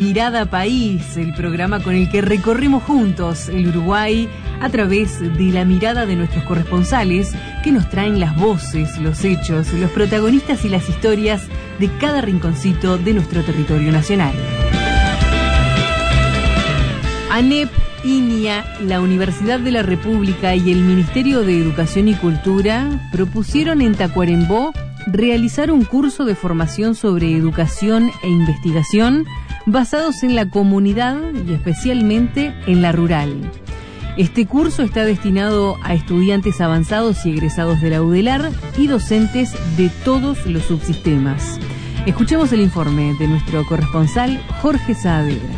Mirada País, el programa con el que recorremos juntos el Uruguay a través de la mirada de nuestros corresponsales que nos traen las voces, los hechos, los protagonistas y las historias de cada rinconcito de nuestro territorio nacional. ANEP, INIA, la Universidad de la República y el Ministerio de Educación y Cultura propusieron en Tacuarembó realizar un curso de formación sobre educación e investigación basados en la comunidad y especialmente en la rural. Este curso está destinado a estudiantes avanzados y egresados de la UDELAR y docentes de todos los subsistemas. Escuchemos el informe de nuestro corresponsal Jorge Saavedra.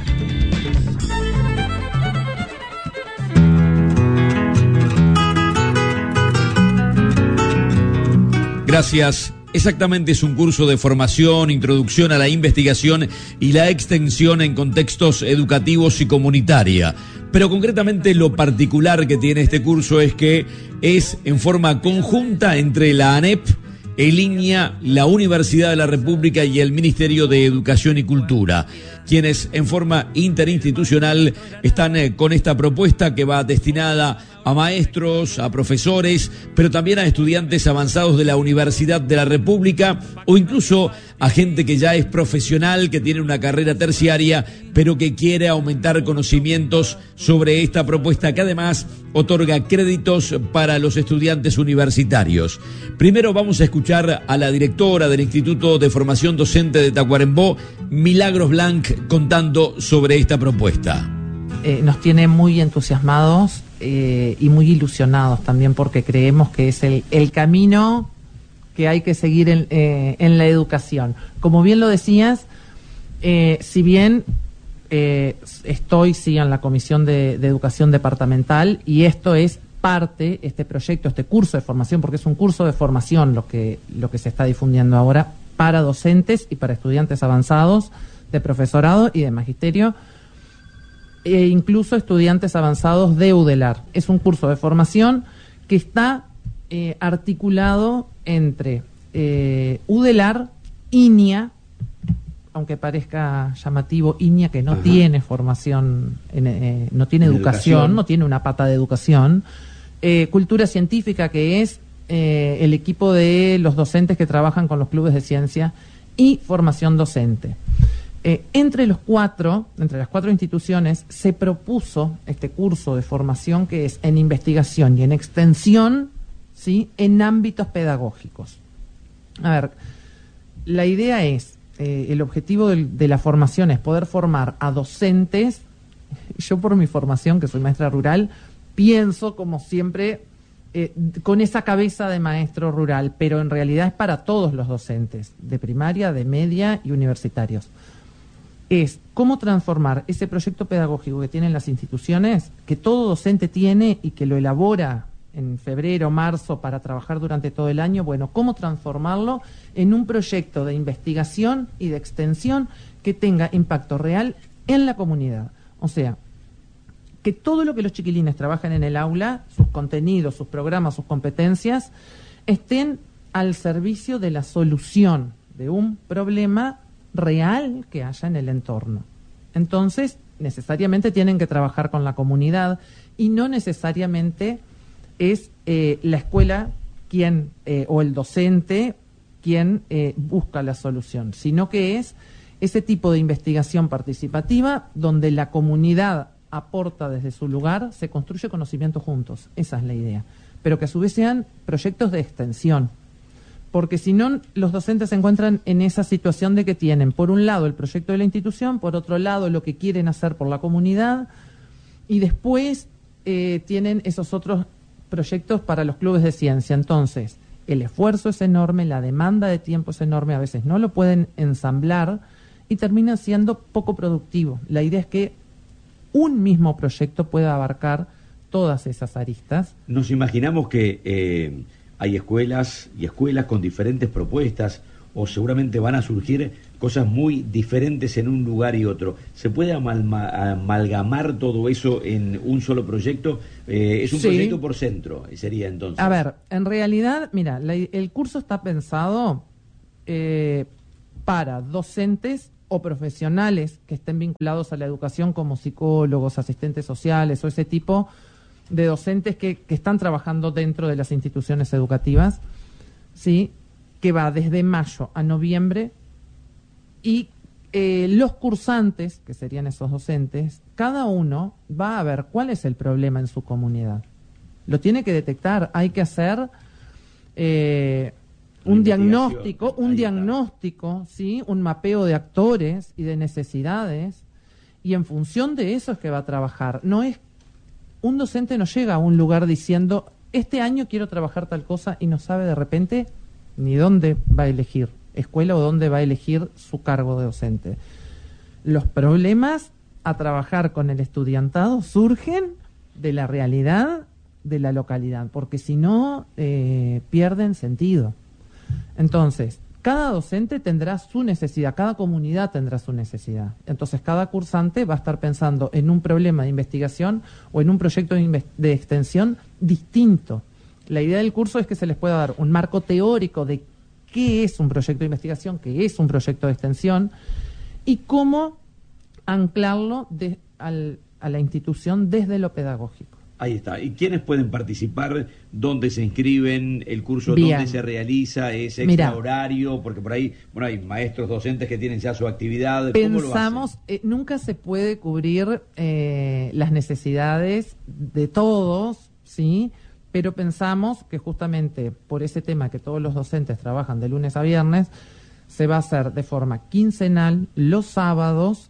Gracias. Exactamente, es un curso de formación, introducción a la investigación y la extensión en contextos educativos y comunitaria. Pero concretamente lo particular que tiene este curso es que es en forma conjunta entre la ANEP, el INIA, la Universidad de la República y el Ministerio de Educación y Cultura, quienes en forma interinstitucional están con esta propuesta que va destinada a maestros, a profesores, pero también a estudiantes avanzados de la Universidad de la República o incluso a gente que ya es profesional, que tiene una carrera terciaria, pero que quiere aumentar conocimientos sobre esta propuesta que además otorga créditos para los estudiantes universitarios. Primero vamos a escuchar a la directora del Instituto de Formación Docente de Tacuarembó, Milagros Blanc, contando sobre esta propuesta. Nos tiene muy entusiasmados y muy ilusionados también, porque creemos que es el camino que hay que seguir en la educación. Como bien lo decías, si bien estoy en la Comisión de Educación Departamental, y esto es parte, este proyecto, este curso de formación, porque es un curso de formación lo que se está difundiendo ahora para docentes y para estudiantes avanzados de profesorado y de magisterio, e incluso estudiantes avanzados de UDELAR. Es un curso de formación que está articulado entre UDELAR, INIA, aunque parezca llamativo, INIA que no tiene formación, no tiene educación, no tiene una pata de educación, Cultura Científica, que es el equipo de los docentes que trabajan con los clubes de ciencia, y formación docente. Entre las cuatro instituciones se propuso este curso de formación que es en investigación y en extensión, ¿sí?, en ámbitos pedagógicos. A ver, la idea es, el objetivo de la formación es poder formar a docentes. Yo, por mi formación, que soy maestra rural, pienso como siempre con esa cabeza de maestro rural, pero en realidad es para todos los docentes, de primaria, de media y universitarios. Es cómo transformar ese proyecto pedagógico que tienen las instituciones, que todo docente tiene y que lo elabora en febrero, marzo, para trabajar durante todo el año. Bueno, cómo transformarlo en un proyecto de investigación y de extensión que tenga impacto real en la comunidad. O sea, que todo lo que los chiquilines trabajan en el aula, sus contenidos, sus programas, sus competencias, estén al servicio de la solución de un problema real que haya en el entorno. Entonces, necesariamente tienen que trabajar con la comunidad, y no necesariamente es la escuela quien o el docente quien busca la solución, sino que es ese tipo de investigación participativa donde la comunidad aporta desde su lugar, se construye conocimiento juntos. Esa es la idea, pero que a su vez sean proyectos de extensión. Porque si no, los docentes se encuentran en esa situación de que tienen, por un lado, el proyecto de la institución, por otro lado, lo que quieren hacer por la comunidad, y después tienen esos otros proyectos para los clubes de ciencia. Entonces, el esfuerzo es enorme, la demanda de tiempo es enorme, a veces no lo pueden ensamblar y termina siendo poco productivo. La idea es que un mismo proyecto pueda abarcar todas esas aristas. Nos imaginamos que hay escuelas y escuelas con diferentes propuestas, o seguramente van a surgir cosas muy diferentes en un lugar y otro. ¿Se puede amalgamar todo eso en un solo proyecto? Es un proyecto por centro, sería entonces. A ver, en realidad, mira, el curso está pensado para docentes o profesionales que estén vinculados a la educación como psicólogos, asistentes sociales o ese tipo de docentes que están trabajando dentro de las instituciones educativas, ¿sí? Que va desde mayo a noviembre, y los cursantes, que serían esos docentes, cada uno va a ver cuál es el problema en su comunidad. Lo tiene que detectar, hay que hacer un diagnóstico, ¿sí? Un mapeo de actores y de necesidades, y en función de eso es que va a trabajar. Un docente no llega a un lugar diciendo, este año quiero trabajar tal cosa, y no sabe de repente ni dónde va a elegir escuela o dónde va a elegir su cargo de docente. Los problemas a trabajar con el estudiantado surgen de la realidad de la localidad, porque si no pierden sentido. Entonces, cada docente tendrá su necesidad, cada comunidad tendrá su necesidad. Entonces, cada cursante va a estar pensando en un problema de investigación o en un proyecto de extensión distinto. La idea del curso es que se les pueda dar un marco teórico de qué es un proyecto de investigación, qué es un proyecto de extensión y cómo anclarlo a la institución desde lo pedagógico. Ahí está. ¿Y quiénes pueden participar? ¿Dónde se inscriben? ¿El curso Bien. dónde se realiza? ¿Es extra horario? Porque por ahí, bueno, hay maestros docentes que tienen ya su actividad. ¿Cómo lo hacen? Nunca se puede cubrir las necesidades de todos, ¿sí? Pero pensamos que justamente por ese tema que todos los docentes trabajan de lunes a viernes, se va a hacer de forma quincenal, los sábados.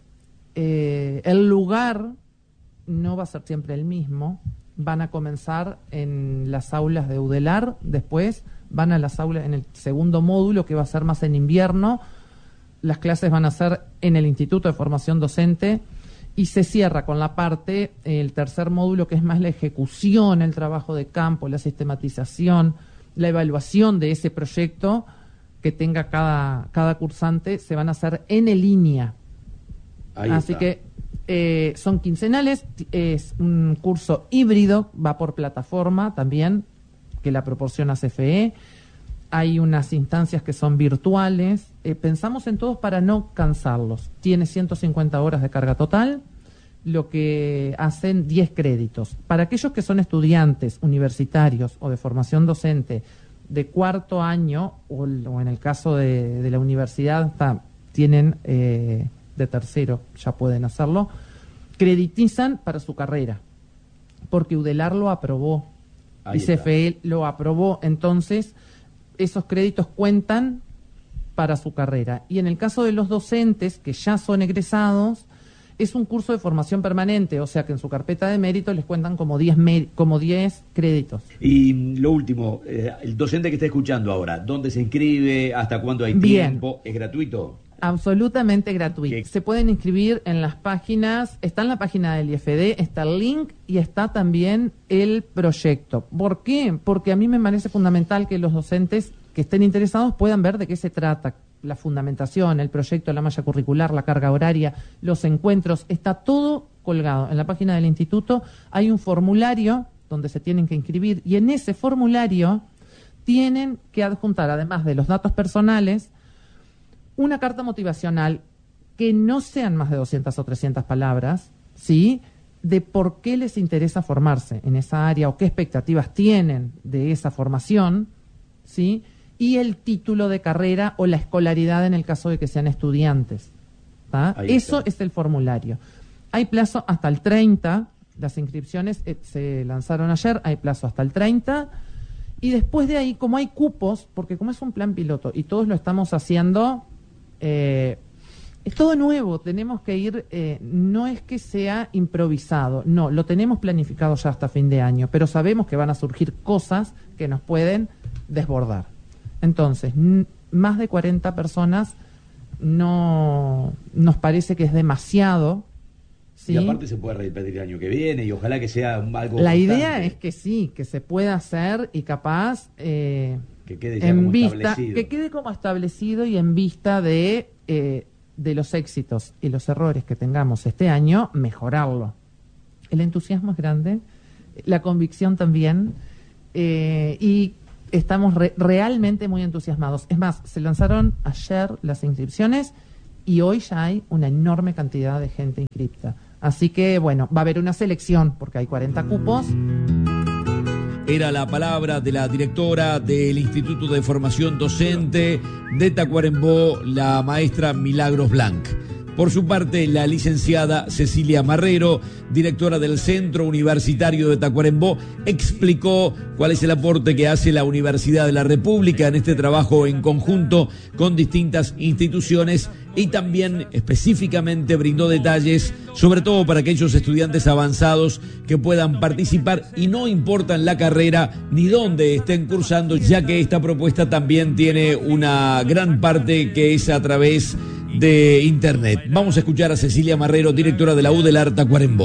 El lugar no va a ser siempre el mismo. Van a comenzar en las aulas de UDELAR, después van a las aulas en el segundo módulo, que va a ser más en invierno. Las clases van a ser en el Instituto de Formación Docente, y se cierra con la parte, el tercer módulo, que es más la ejecución, el trabajo de campo, la sistematización, la evaluación de ese proyecto que tenga cada cursante, se van a hacer en línea. Así que son quincenales, es un curso híbrido, va por plataforma también, que la proporciona CFE. Hay unas instancias que son virtuales. Pensamos en todos para no cansarlos. Tiene 150 horas de carga total, lo que hacen 10 créditos. Para aquellos que son estudiantes universitarios o de formación docente de cuarto año, o en el caso de la universidad, tienen de tercero, ya pueden hacerlo, creditizan para su carrera, porque UDELAR lo aprobó y CFE lo aprobó. Entonces, esos créditos cuentan para su carrera. Y en el caso de los docentes que ya son egresados, es un curso de formación permanente, o sea que en su carpeta de mérito les cuentan como 10 créditos. Y lo último, el docente que está escuchando ahora, ¿dónde se inscribe? ¿Hasta cuándo hay tiempo? ¿Es gratuito? Absolutamente gratuito. Se pueden inscribir en las páginas, está en la página del IFD, está el link y está también el proyecto. ¿Por qué? Porque a mí me parece fundamental que los docentes que estén interesados puedan ver de qué se trata. La fundamentación, el proyecto, la malla curricular, la carga horaria, los encuentros, está todo colgado. En la página del instituto hay un formulario donde se tienen que inscribir, y en ese formulario tienen que adjuntar, además de los datos personales, una carta motivacional que no sean más de 200 o 300 palabras, ¿sí?, de por qué les interesa formarse en esa área o qué expectativas tienen de esa formación, ¿sí?, y el título de carrera o la escolaridad en el caso de que sean estudiantes. Eso es el formulario. Hay plazo hasta el 30, las inscripciones se lanzaron ayer, hay plazo hasta el 30, y después de ahí, como hay cupos, porque como es un plan piloto y todos lo estamos haciendo, es todo nuevo, tenemos que ir, no es que sea improvisado, no, lo tenemos planificado ya hasta fin de año, pero sabemos que van a surgir cosas que nos pueden desbordar. Entonces, más de 40 personas no nos parece que es demasiado, ¿sí? Y aparte se puede repetir el año que viene y ojalá que sea algo La constante. idea es que sí, que se pueda hacer y capaz que quede ya en como vista, establecido. que quede como establecido y en vista de los éxitos y los errores que tengamos este año, mejorarlo. El entusiasmo es grande, la convicción también, y estamos realmente muy entusiasmados. Es más, se lanzaron ayer las inscripciones y hoy ya hay una enorme cantidad de gente inscripta. Así que, bueno, va a haber una selección porque hay 40 cupos. Era la palabra de la directora del Instituto de Formación Docente de Tacuarembó, la maestra Milagros Blanc. Por su parte, la licenciada Cecilia Marrero, directora del Centro Universitario de Tacuarembó, explicó cuál es el aporte que hace la Universidad de la República en este trabajo en conjunto con distintas instituciones y también específicamente brindó detalles, sobre todo para aquellos estudiantes avanzados que puedan participar y no importan la carrera ni dónde estén cursando, ya que esta propuesta también tiene una gran parte que es a través de internet. Vamos a escuchar a Cecilia Marrero, directora de la UDELAR Tacuarembó.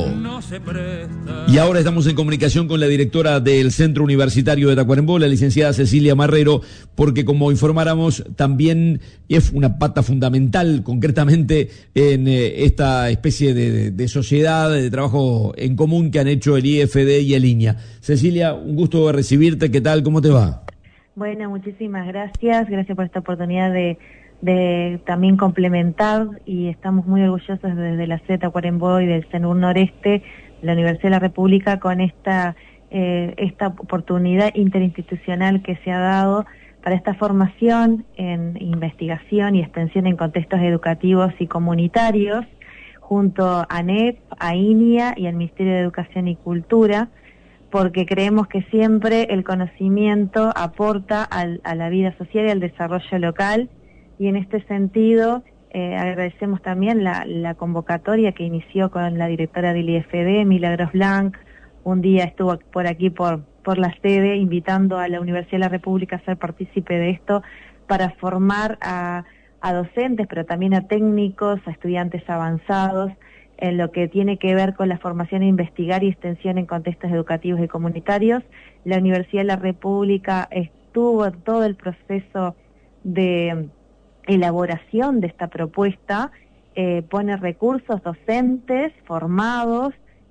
Y ahora estamos en comunicación con la directora del Centro Universitario de Tacuarembó, la licenciada Cecilia Marrero, porque como informáramos, también es una pata fundamental, concretamente, en esta especie de sociedad, de trabajo en común que han hecho el IFD y el INIA. Cecilia, un gusto recibirte. ¿Qué tal? ¿Cómo te va? Bueno, muchísimas gracias. Gracias por esta oportunidad de también complementar, y estamos muy orgullosos desde la sede de Tacuarembó y del CENUR Noreste, la Universidad de la República, con esta oportunidad interinstitucional que se ha dado para esta formación en investigación y extensión en contextos educativos y comunitarios, junto a ANEP, a INIA y al Ministerio de Educación y Cultura, porque creemos que siempre el conocimiento aporta a la vida social y al desarrollo local. Y en este sentido, agradecemos también la convocatoria que inició con la directora del IFD, Milagros Blanc. Un día estuvo por aquí, por la sede, invitando a la Universidad de la República a ser partícipe de esto para formar a docentes, pero también a técnicos, a estudiantes avanzados, en lo que tiene que ver con la formación e investigar y extensión en contextos educativos y comunitarios. La Universidad de la República estuvo en todo el proceso de elaboración de esta propuesta, pone recursos docentes formados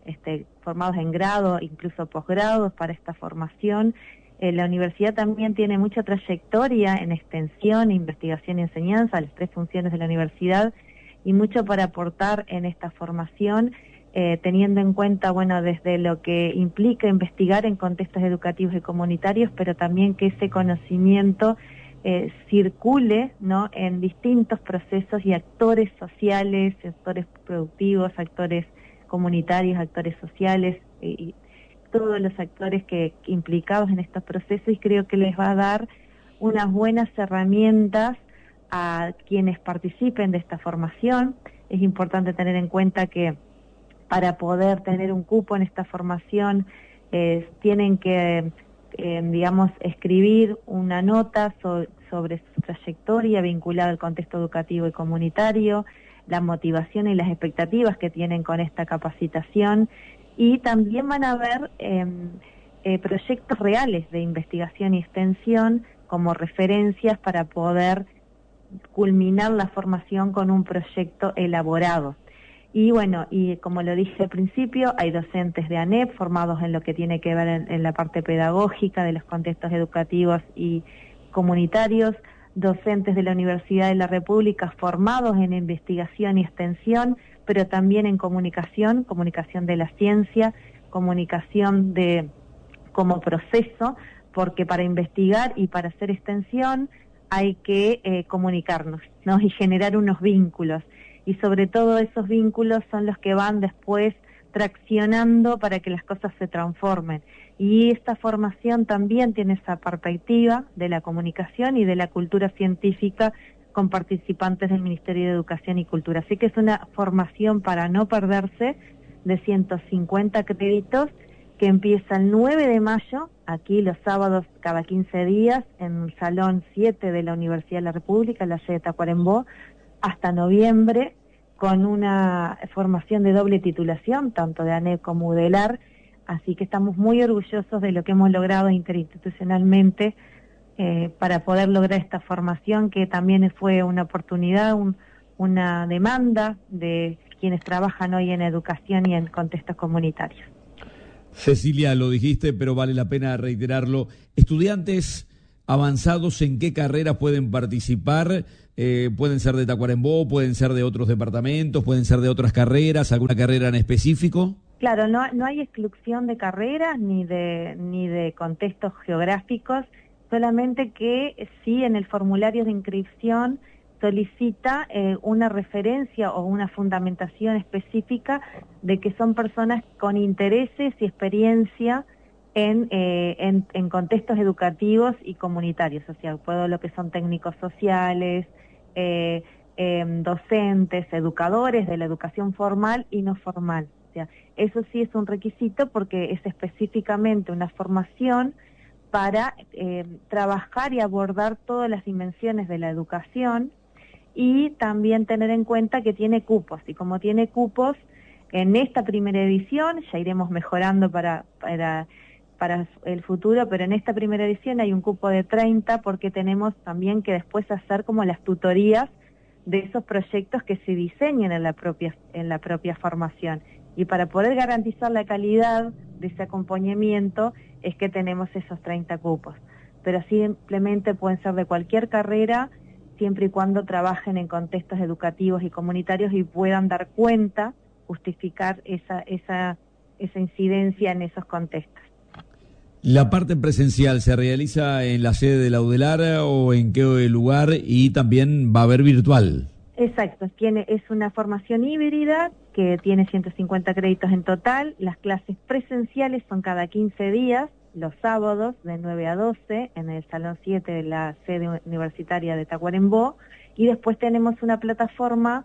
en grado, incluso posgrados para esta formación. La universidad también tiene mucha trayectoria en extensión, investigación y enseñanza, las 3 funciones de la universidad, y mucho para aportar en esta formación, teniendo en cuenta, bueno, desde lo que implica investigar en contextos educativos y comunitarios, pero también que ese conocimiento circule, ¿no?, en distintos procesos y actores sociales, actores productivos, actores comunitarios, actores sociales, y todos los actores implicados en estos procesos, y creo que les va a dar unas buenas herramientas a quienes participen de esta formación. Es importante tener en cuenta que para poder tener un cupo en esta formación tienen que escribir una nota sobre su trayectoria vinculada al contexto educativo y comunitario, la motivación y las expectativas que tienen con esta capacitación, y también van a haber proyectos reales de investigación y extensión como referencias para poder culminar la formación con un proyecto elaborado. Y bueno, y como lo dije al principio, hay docentes de ANEP formados en lo que tiene que ver en la parte pedagógica de los contextos educativos y comunitarios, docentes de la Universidad de la República formados en investigación y extensión, pero también en comunicación de la ciencia, comunicación como proceso, porque para investigar y para hacer extensión hay que comunicarnos, ¿no?, y generar unos vínculos. Y sobre todo esos vínculos son los que van después traccionando para que las cosas se transformen. Y esta formación también tiene esa perspectiva de la comunicación y de la cultura científica con participantes del Ministerio de Educación y Cultura. Así que es una formación para no perderse, de 150 créditos, que empieza el 9 de mayo, aquí los sábados cada 15 días, en el Salón 7 de la Universidad de la República, en la sede de Tacuarembó, hasta noviembre, con una formación de doble titulación, tanto de ANEP como UDELAR, así que estamos muy orgullosos de lo que hemos logrado interinstitucionalmente para poder lograr esta formación, que también fue una oportunidad, una demanda de quienes trabajan hoy en educación y en contextos comunitarios. Cecilia, lo dijiste, pero vale la pena reiterarlo. Estudiantes avanzados, ¿en qué carreras pueden participar pueden ser de Tacuarembó, pueden ser de otros departamentos, pueden ser de otras carreras, alguna carrera en específico. Claro, no hay exclusión de carreras ni de contextos geográficos, solamente que sí en el formulario de inscripción solicita una referencia o una fundamentación específica de que son personas con intereses y experiencia en contextos educativos y comunitarios, o sea, todo lo que son técnicos sociales, docentes, educadores de la educación formal y no formal. O sea, eso sí es un requisito porque es específicamente una formación para trabajar y abordar todas las dimensiones de la educación y también tener en cuenta que tiene cupos, y como tiene cupos, en esta primera edición, ya iremos mejorando para el futuro, pero en esta primera edición hay un cupo de 30 porque tenemos también que después hacer como las tutorías de esos proyectos que se diseñen en la propia formación. Y para poder garantizar la calidad de ese acompañamiento es que tenemos esos 30 cupos. Pero simplemente pueden ser de cualquier carrera, siempre y cuando trabajen en contextos educativos y comunitarios y puedan dar cuenta, justificar esa incidencia en esos contextos. ¿La parte presencial se realiza en la sede de la UDELAR o en qué lugar, y también va a haber virtual? Exacto, es una formación híbrida que tiene 150 créditos en total. Las clases presenciales son cada 15 días, los sábados de 9 a 12 en el Salón 7 de la sede universitaria de Tacuarembó, y después tenemos una plataforma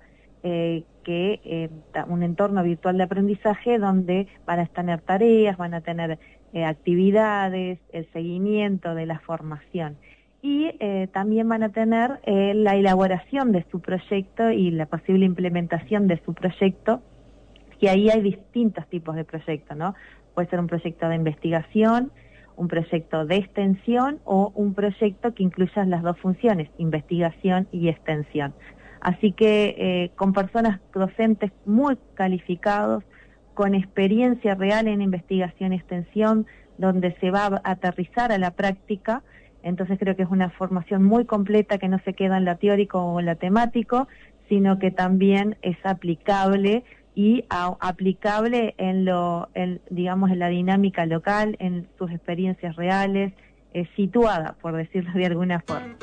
un entorno virtual de aprendizaje donde van a tener tareas, van a tener actividades, el seguimiento de la formación. Y también van a tener la elaboración de su proyecto y la posible implementación de su proyecto, que ahí hay distintos tipos de proyectos, ¿no? Puede ser un proyecto de investigación, un proyecto de extensión o un proyecto que incluya las dos funciones, investigación y extensión. Así que con personas docentes muy calificados, con experiencia real en investigación y extensión, donde se va a aterrizar a la práctica. Entonces creo que es una formación muy completa que no se queda en la teórico o en la temático, sino que también es aplicable y aplicable en la dinámica local, en sus experiencias reales, situada, por decirlo de alguna forma.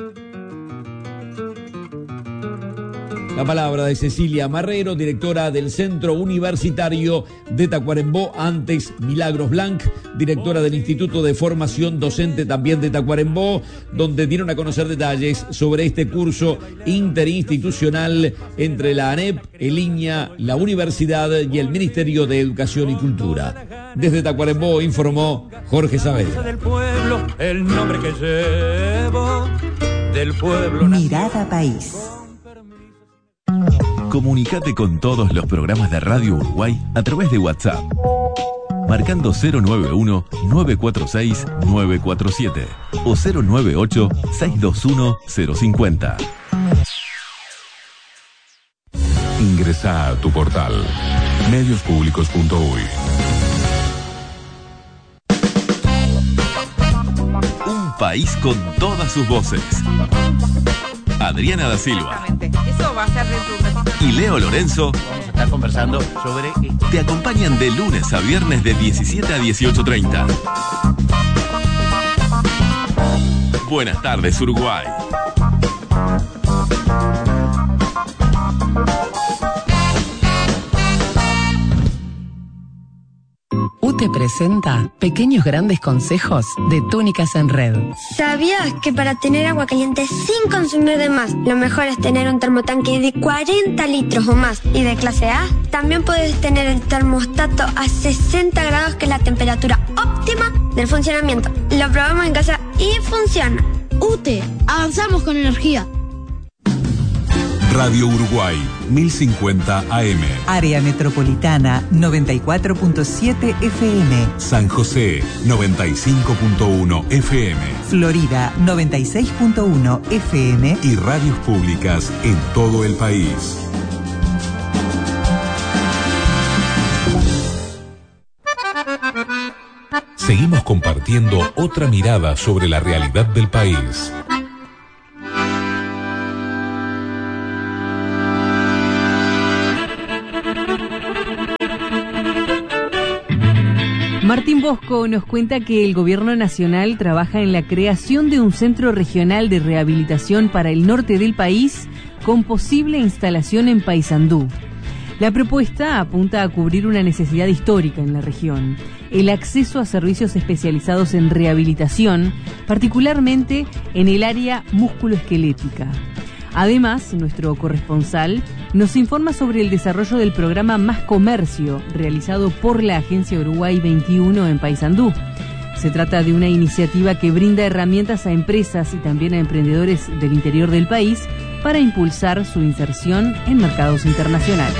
La palabra de Cecilia Marrero, directora del Centro Universitario de Tacuarembó, antes Milagros Blanc, directora del Instituto de Formación Docente también de Tacuarembó, donde dieron a conocer detalles sobre este curso interinstitucional entre la ANEP, el INIA, la universidad y el Ministerio de Educación y Cultura. Desde Tacuarembó informó Jorge Saavedra. Del pueblo, el nombre que llevo, del pueblo. Mirada País. Comunicate con todos los programas de Radio Uruguay a través de WhatsApp, marcando 091-946-947 o 098-621-050. Ingresa a tu portal mediospublicos.uy. Un país con todas sus voces. Adriana da Silva. Eso va a ser dentro de un ratito. Y Leo Lorenzo vamos a estar conversando sobre... te acompañan de lunes a viernes de 17 a 18:30. Buenas tardes, Uruguay. UTE presenta Pequeños Grandes Consejos de Túnicas en Red. ¿Sabías que para tener agua caliente sin consumir de más, lo mejor es tener un termotanque de 40 litros o más y de clase A? También puedes tener el termostato a 60 grados, que es la temperatura óptima del funcionamiento. Lo probamos en casa y funciona. UTE, avanzamos con energía. Radio Uruguay, 1050 AM. Área Metropolitana, 94.7 FM. San José, 95.1 FM. Florida, 96.1 FM. Y radios públicas en todo el país. Seguimos compartiendo otra mirada sobre la realidad del país. Martín Bosco nos cuenta que el Gobierno Nacional trabaja en la creación de un centro regional de rehabilitación para el norte del país con posible instalación en Paysandú. La propuesta apunta a cubrir una necesidad histórica en la región: el acceso a servicios especializados en rehabilitación, particularmente en el área musculoesquelética. Además, nuestro corresponsal nos informa sobre el desarrollo del programa Más Comercio, realizado por la Agencia Uruguay 21 en Paysandú. Se trata de una iniciativa que brinda herramientas a empresas y también a emprendedores del interior del país para impulsar su inserción en mercados internacionales.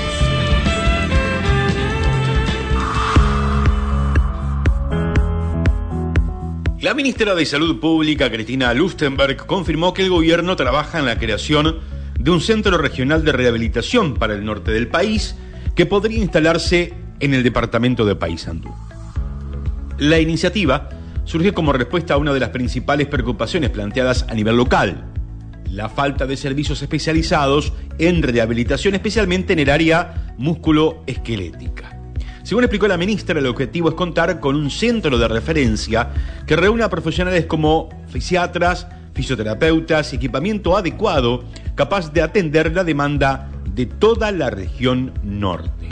La ministra de Salud Pública, Cristina Lustenberg, confirmó que el gobierno trabaja en la creación de un centro regional de rehabilitación para el norte del país que podría instalarse en el departamento de Paysandú. La iniciativa surge como respuesta a una de las principales preocupaciones planteadas a nivel local: la falta de servicios especializados en rehabilitación, especialmente en el área musculoesquelética. Según explicó la ministra, el objetivo es contar con un centro de referencia que reúna a profesionales como fisiatras, fisioterapeutas y equipamiento adecuado capaz de atender la demanda de toda la región norte.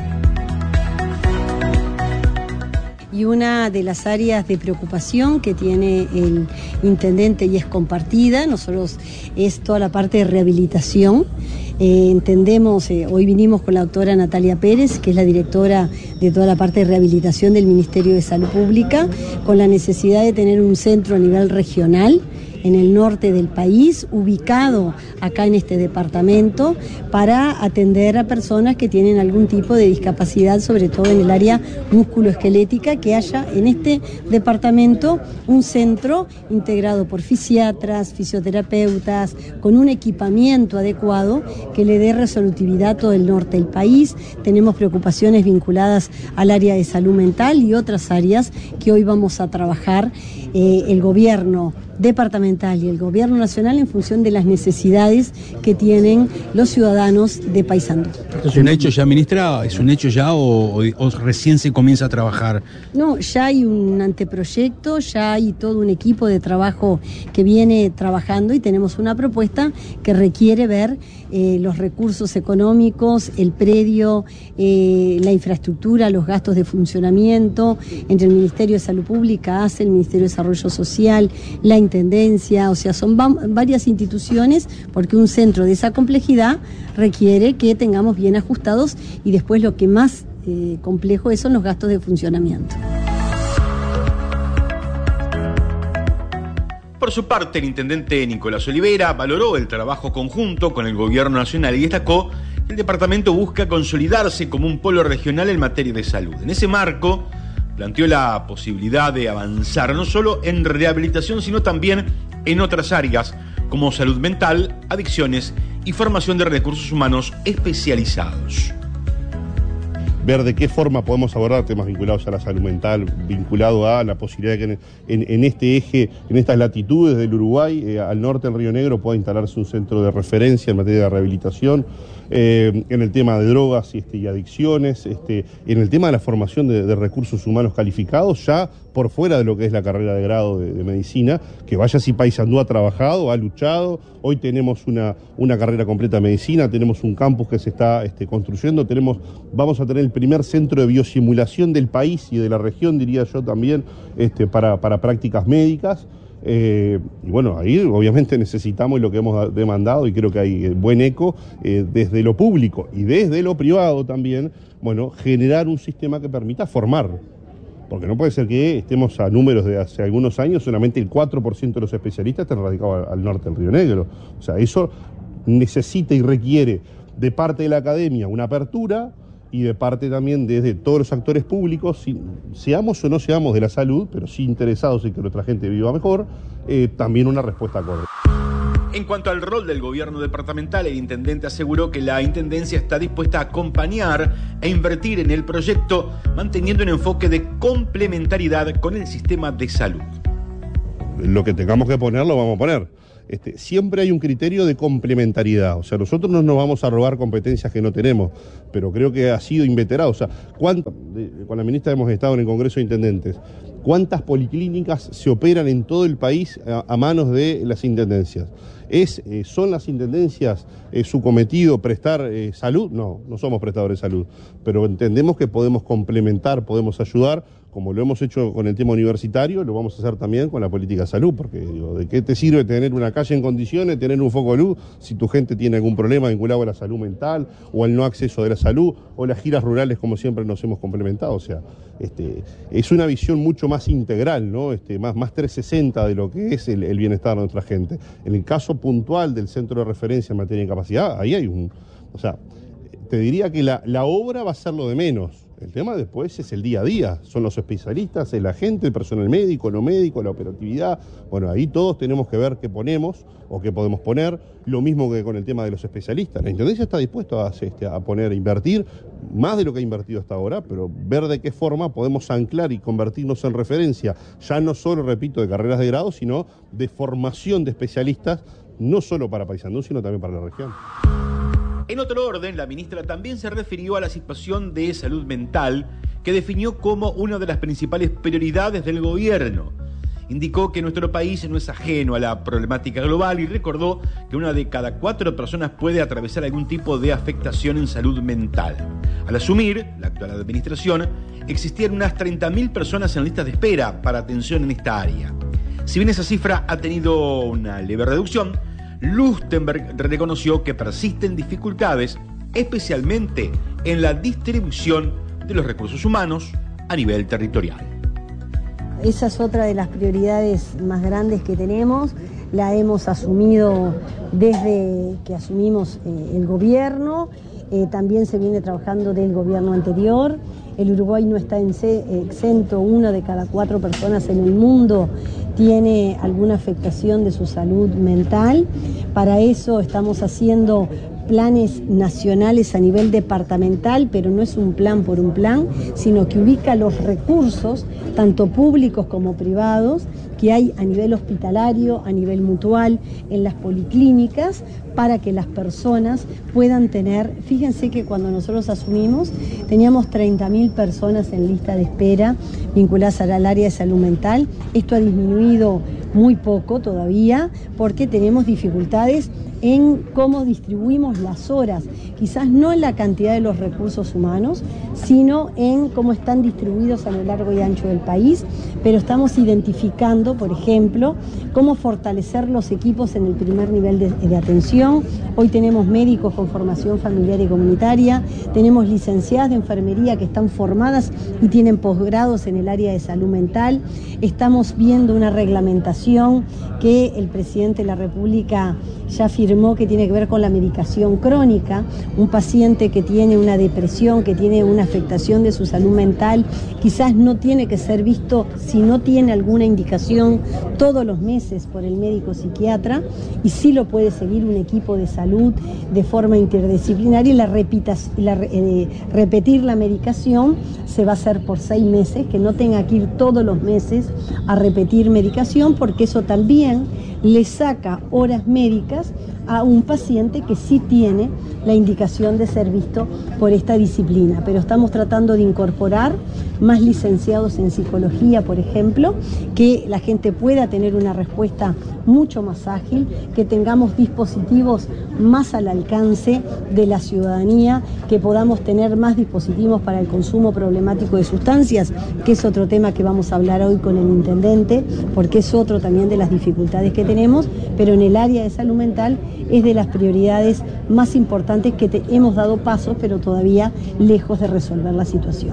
Y una de las áreas de preocupación que tiene el intendente y es compartida, nosotros, es toda la parte de rehabilitación. Entendemos, hoy vinimos con la doctora Natalia Pérez, que es la directora de toda la parte de rehabilitación del Ministerio de Salud Pública, con la necesidad de tener un centro a nivel regional en el norte del país, ubicado acá en este departamento, para atender a personas que tienen algún tipo de discapacidad, sobre todo en el área musculoesquelética, que haya en este departamento un centro integrado por fisiatras, fisioterapeutas, con un equipamiento adecuado que le dé resolutividad a todo el norte del país. Tenemos preocupaciones vinculadas al área de salud mental y otras áreas que hoy vamos a trabajar el gobierno departamental y el gobierno nacional en función de las necesidades que tienen los ciudadanos de Paysandú. ¿Es un hecho ya, ministra? ¿Es un hecho ya o recién se comienza a trabajar? No, ya hay un anteproyecto, ya hay todo un equipo de trabajo que viene trabajando y tenemos una propuesta que requiere ver los recursos económicos, el predio, la infraestructura, los gastos de funcionamiento entre el Ministerio de Salud Pública, ACE, el Ministerio de Desarrollo Social, la Intendencia, o sea, son varias instituciones, porque un centro de esa complejidad requiere que tengamos bien ajustados y después lo que más complejo son los gastos de funcionamiento. Por su parte, el intendente Nicolás Olivera valoró el trabajo conjunto con el gobierno nacional y destacó que el departamento busca consolidarse como un polo regional en materia de salud. En ese marco, planteó la posibilidad de avanzar no solo en rehabilitación, sino también en otras áreas como salud mental, adicciones y formación de recursos humanos especializados. Ver de qué forma podemos abordar temas vinculados a la salud mental, vinculado a la posibilidad de que en este eje, en estas latitudes del Uruguay, al norte del Río Negro, pueda instalarse un centro de referencia en materia de rehabilitación, en el tema de drogas y adicciones, en el tema de la formación de recursos humanos calificados, ya por fuera de lo que es la carrera de grado de medicina, que vaya si Paysandú ha trabajado, ha luchado. Hoy tenemos una carrera completa de medicina, tenemos un campus que se está construyendo, vamos a tener el primer centro de biosimulación del país y de la región, diría yo también, para prácticas médicas. Y bueno, ahí obviamente necesitamos lo que hemos demandado, y creo que hay buen eco desde lo público y desde lo privado también, bueno, generar un sistema que permita formar. Porque no puede ser que estemos a números de hace algunos años, solamente el 4% de los especialistas están radicados al norte del Río Negro. O sea, eso necesita y requiere de parte de la academia una apertura, y de parte también desde todos los actores públicos, seamos o no seamos de la salud, pero sí interesados en que nuestra gente viva mejor, también una respuesta acorde. En cuanto al rol del gobierno departamental, el intendente aseguró que la intendencia está dispuesta a acompañar e invertir en el proyecto, manteniendo un enfoque de complementariedad con el sistema de salud. Lo que tengamos que poner, lo vamos a poner. Siempre hay un criterio de complementariedad, o sea, nosotros no nos vamos a robar competencias que no tenemos, pero creo que ha sido inveterado. O sea, con la ministra hemos estado en el Congreso de Intendentes, ¿cuántas policlínicas se operan en todo el país a manos de las intendencias? ¿Son las intendencias su cometido prestar salud? No somos prestadores de salud, pero entendemos que podemos complementar, podemos ayudar, como lo hemos hecho con el tema universitario, lo vamos a hacer también con la política de salud, porque ¿de qué te sirve tener una calle en condiciones, tener un foco de luz, si tu gente tiene algún problema vinculado a la salud mental, o al no acceso de la salud, o las giras rurales como siempre nos hemos complementado? O sea, es una visión mucho más integral, ¿no? Más 360 de lo que es el bienestar de nuestra gente. En el caso puntual del centro de referencia en materia de incapacidad, ahí hay o sea, te diría que la obra va a ser lo de menos. El tema después es el día a día, son los especialistas, el agente, el personal médico, no médico, la operatividad. Bueno, ahí todos tenemos que ver qué ponemos o qué podemos poner, lo mismo que con el tema de los especialistas. La Intendencia está dispuesta a poner, a invertir más de lo que ha invertido hasta ahora, pero ver de qué forma podemos anclar y convertirnos en referencia, ya no solo, repito, de carreras de grado, sino de formación de especialistas, no solo para Paysandú, sino también para la región. En otro orden, la ministra también se refirió a la situación de salud mental que definió como una de las principales prioridades del gobierno. Indicó que nuestro país no es ajeno a la problemática global y recordó que 1 de cada 4 personas puede atravesar algún tipo de afectación en salud mental. Al asumir la actual administración, existían unas 30.000 personas en listas de espera para atención en esta área. Si bien esa cifra ha tenido una leve reducción, Luftenberg reconoció que persisten dificultades, especialmente en la distribución de los recursos humanos a nivel territorial. Esa es otra de las prioridades más grandes que tenemos, la hemos asumido desde que asumimos el gobierno, también se viene trabajando del gobierno anterior. El Uruguay no está exento, 1 de cada 4 personas en el mundo tiene alguna afectación de su salud mental. Para eso estamos haciendo planes nacionales a nivel departamental, pero no es un plan por un plan, sino que ubica los recursos, tanto públicos como privados, que hay a nivel hospitalario, a nivel mutual, en las policlínicas, para que las personas puedan tener. Fíjense que cuando nosotros asumimos, teníamos 30.000 personas en lista de espera vinculadas al área de salud mental. Esto ha disminuido muy poco todavía, porque tenemos dificultades en cómo distribuimos las horas, quizás no en la cantidad de los recursos humanos, sino en cómo están distribuidos a lo largo y ancho del país, pero estamos identificando, por ejemplo, cómo fortalecer los equipos en el primer nivel de atención. Hoy tenemos médicos con formación familiar y comunitaria, tenemos licenciadas de enfermería que están formadas y tienen posgrados en el área de salud mental. Estamos viendo una reglamentación que el presidente de la República ya firmó, que tiene que ver con la medicación crónica. Un paciente que tiene una depresión, que tiene una afectación de su salud mental, quizás no tiene que ser visto, si no tiene alguna indicación, todos los meses por el médico psiquiatra, y sí lo puede seguir un equipo de salud de forma interdisciplinaria, y repetir la medicación se va a hacer por 6 meses, que no tenga que ir todos los meses a repetir medicación, porque eso también le saca horas médicas a un paciente que sí tiene la indicación de ser visto por esta disciplina. Pero estamos tratando de incorporar más licenciados en psicología, por ejemplo, que la gente pueda tener una respuesta mucho más ágil, que tengamos dispositivos más al alcance de la ciudadanía, que podamos tener más dispositivos para el consumo problemático de sustancias, que es otro tema que vamos a hablar hoy con el intendente, porque es otro también de las dificultades que tenemos, pero en el área de salud mental es de las prioridades más importantes que hemos dado pasos, pero todavía lejos de resolver la situación.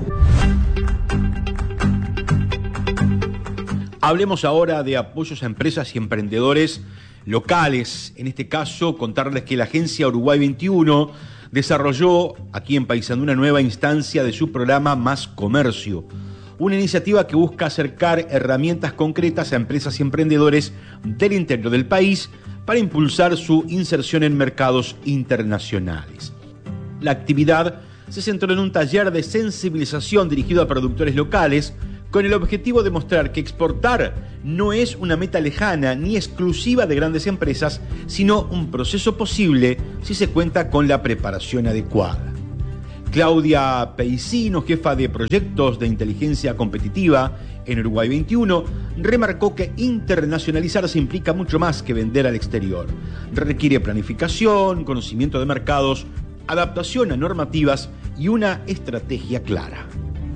Hablemos ahora de apoyos a empresas y emprendedores locales. En este caso, contarles que la agencia Uruguay 21 desarrolló aquí en Paysandú una nueva instancia de su programa Más Comercio. Una iniciativa que busca acercar herramientas concretas a empresas y emprendedores del interior del país para impulsar su inserción en mercados internacionales. La actividad se centró en un taller de sensibilización dirigido a productores locales, con el objetivo de mostrar que exportar no es una meta lejana ni exclusiva de grandes empresas, sino un proceso posible si se cuenta con la preparación adecuada. Claudia Peisino, jefa de proyectos de inteligencia competitiva en Uruguay 21, remarcó que internacionalizarse implica mucho más que vender al exterior. Requiere planificación, conocimiento de mercados, adaptación a normativas y una estrategia clara.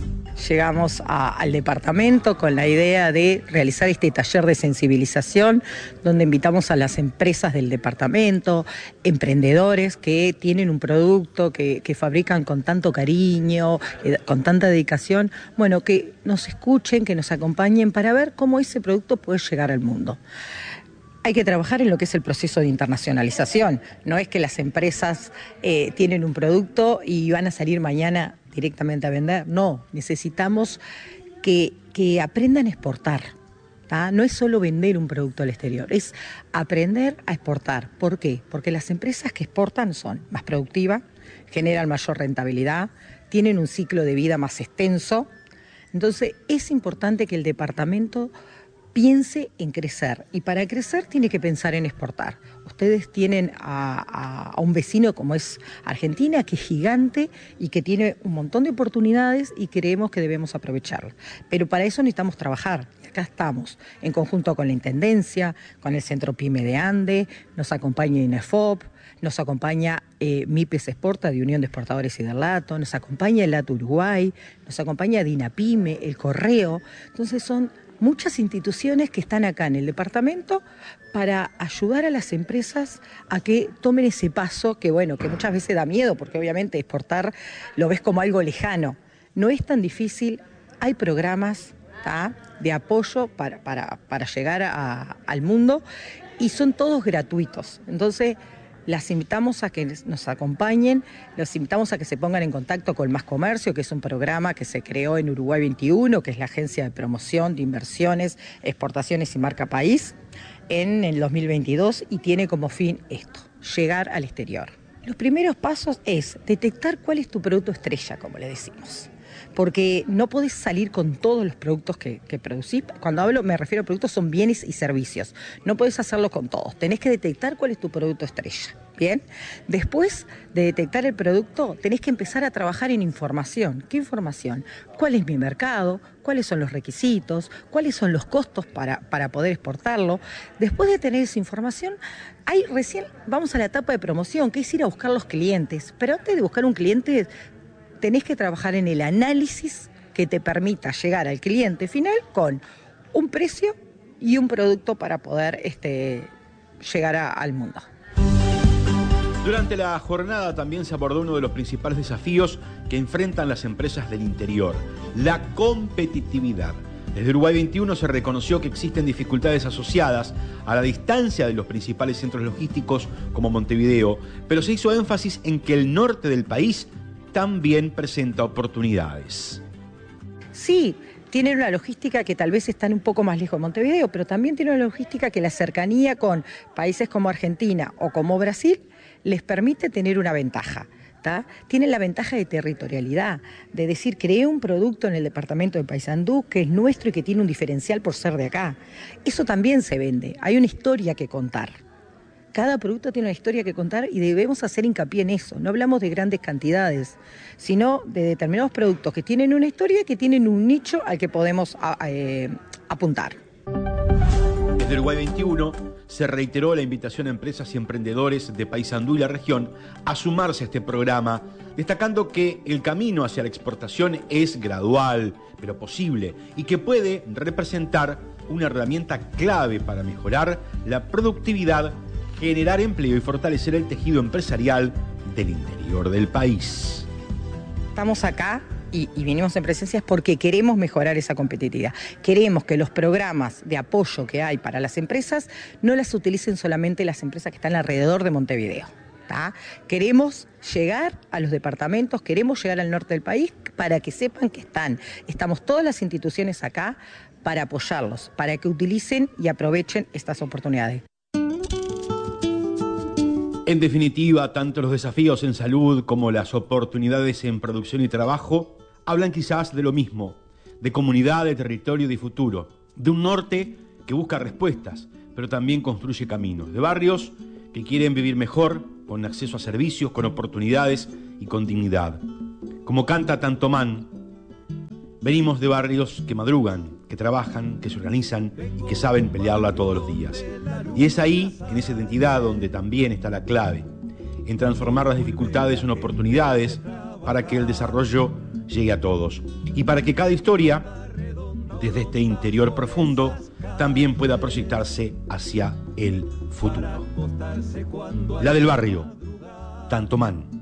Llegamos al departamento con la idea de realizar este taller de sensibilización donde invitamos a las empresas del departamento, emprendedores que tienen un producto que fabrican con tanto cariño, con tanta dedicación, bueno, que nos escuchen, que nos acompañen para ver cómo ese producto puede llegar al mundo. Hay que trabajar en lo que es el proceso de internacionalización. No es que las empresas tienen un producto y van a salir mañana directamente a vender. No, necesitamos que aprendan a exportar. ¿tá? No es solo vender un producto al exterior, es aprender a exportar. ¿Por qué? Porque las empresas que exportan son más productivas, generan mayor rentabilidad, tienen un ciclo de vida más extenso. Entonces es importante que el departamento piense en crecer, y para crecer tiene que pensar en exportar. Ustedes tienen a un vecino como es Argentina, que es gigante y que tiene un montón de oportunidades y creemos que debemos aprovecharlo. Pero para eso necesitamos trabajar. Acá estamos, en conjunto con la Intendencia, con el Centro PYME de Ande, nos acompaña INEFOP, nos acompaña MIPES Exporta de Unión de Exportadores y del Lato, nos acompaña el Lato Uruguay, nos acompaña DINAPYME, el Correo. Entonces son muchas instituciones que están acá en el departamento para ayudar a las empresas a que tomen ese paso que, bueno, que muchas veces da miedo, porque obviamente exportar lo ves como algo lejano. No es tan difícil, hay programas de apoyo para llegar al mundo y son todos gratuitos. Entonces, las invitamos a que nos acompañen, los invitamos a que se pongan en contacto con Más Comercio, que es un programa que se creó en Uruguay 21, que es la agencia de promoción de inversiones, exportaciones y marca país, en el 2022, y tiene como fin esto, llegar al exterior. Los primeros pasos es detectar cuál es tu producto estrella, como le decimos. Porque no podés salir con todos los productos que producís. Cuando hablo, me refiero a productos, son bienes y servicios. No podés hacerlo con todos. Tenés que detectar cuál es tu producto estrella. Bien. Después de detectar el producto, tenés que empezar a trabajar en información. ¿Qué información? ¿Cuál es mi mercado? ¿Cuáles son los requisitos? ¿Cuáles son los costos para poder exportarlo? Después de tener esa información, recién vamos a la etapa de promoción, que es ir a buscar los clientes. Pero antes de buscar un cliente, tenés que trabajar en el análisis que te permita llegar al cliente final con un precio y un producto para poder llegar al mundo. Durante la jornada también se abordó uno de los principales desafíos que enfrentan las empresas del interior, la competitividad. Desde Uruguay 21 se reconoció que existen dificultades asociadas a la distancia de los principales centros logísticos como Montevideo, pero se hizo énfasis en que el norte del país también presenta oportunidades. Sí, tienen una logística que tal vez están un poco más lejos de Montevideo, pero también tienen una logística que la cercanía con países como Argentina o como Brasil les permite tener una ventaja. Tienen la ventaja de territorialidad, de decir, creé un producto en el departamento de Paysandú que es nuestro y que tiene un diferencial por ser de acá. Eso también se vende, hay una historia que contar. Cada producto tiene una historia que contar y debemos hacer hincapié en eso. No hablamos de grandes cantidades, sino de determinados productos que tienen una historia y que tienen un nicho al que podemos apuntar. Desde Uruguay 21 se reiteró la invitación a empresas y emprendedores de Paysandú y la región a sumarse a este programa, destacando que el camino hacia la exportación es gradual, pero posible, y que puede representar una herramienta clave para mejorar la productividad, generar empleo y fortalecer el tejido empresarial del interior del país. Estamos acá y vinimos en presencia porque queremos mejorar esa competitividad. Queremos que los programas de apoyo que hay para las empresas no las utilicen solamente las empresas que están alrededor de Montevideo. Queremos llegar a los departamentos, queremos llegar al norte del país para que sepan que estamos todas las instituciones acá para apoyarlos, para que utilicen y aprovechen estas oportunidades. En definitiva, tanto los desafíos en salud como las oportunidades en producción y trabajo hablan quizás de lo mismo, de comunidad, de territorio y de futuro, de un norte que busca respuestas, pero también construye caminos, de barrios que quieren vivir mejor, con acceso a servicios, con oportunidades y con dignidad. Como canta Tantomán, venimos de barrios que madrugan, que trabajan, que se organizan y que saben pelearla todos los días. Y es ahí, en esa identidad, donde también está la clave, en transformar las dificultades en oportunidades para que el desarrollo llegue a todos. Y para que cada historia, desde este interior profundo, también pueda proyectarse hacia el futuro. La del barrio, Tantomán.